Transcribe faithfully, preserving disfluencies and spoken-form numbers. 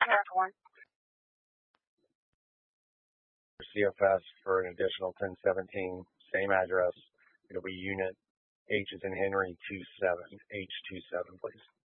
America one. C F S for an additional ten seventeen, same address. It'll be unit H is in Henry two seven, H two seven, please.